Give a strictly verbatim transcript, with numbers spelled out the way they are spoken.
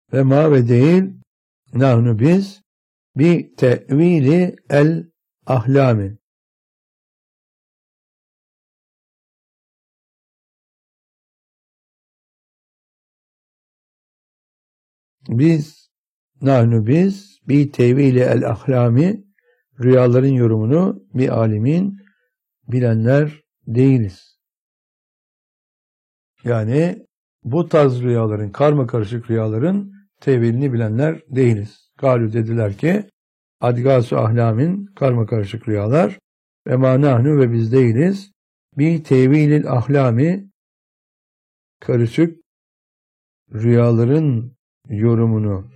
Ve ma ve değil nahnu biz bi tevili el ahlami. Biz nahnu biz bi tevili el ahlami rüyaların yorumunu bir alimin bilenler değiliz. Yani bu tarz rüyaların, karma karışık rüyaların tevilini bilenler değiliz. Galu dediler ki adgasu ahlamin karma karışık rüyalar ve ma nahnu ve biz değiliz. Bi tevilil ahlami karışık rüyaların yorumunu